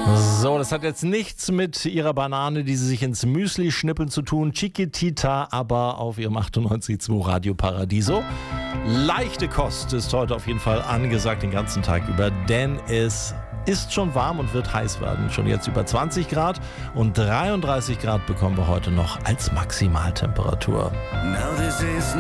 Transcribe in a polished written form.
So, das hat jetzt nichts mit ihrer Banane, die sie sich ins Müsli schnippeln, zu tun. Chiquitita, aber auf ihrem 98.2 Radio Paradiso. Leichte Kost ist heute auf jeden Fall angesagt den ganzen Tag über, denn es ist schon warm und wird heiß werden. Schon jetzt über 20 Grad und 33 Grad bekommen wir heute noch als Maximaltemperatur.